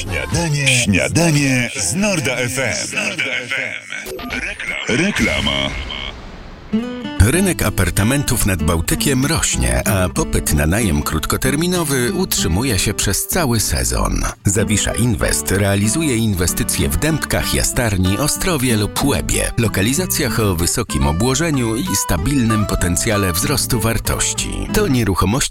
Śniadanie z Norda FM. Reklama. Rynek apartamentów nad Bałtykiem rośnie, a popyt na najem krótkoterminowy utrzymuje się przez cały sezon. Zawisza Inwest realizuje inwestycje w Dębkach, Jastarni, Ostrowie lub Łebie, lokalizacjach o wysokim obłożeniu i stabilnym potencjale wzrostu wartości. To nieruchomości